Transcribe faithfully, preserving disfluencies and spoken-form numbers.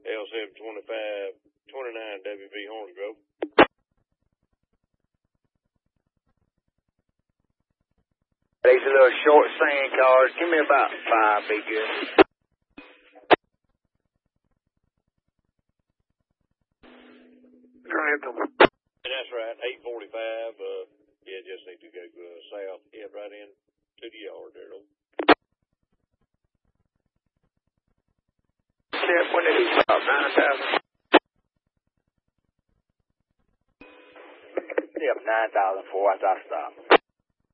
L seven twenty-five twenty-nine W B Horns Grove. These are little short sand cars. Give me about five, be good. Grantham. And that's right, eight forty-five. Uh, yeah, just need to go uh, south, head right in to the yard there. Though. Step, when did he stop? nine thousand? Yep, nine thousand four. That's our stop.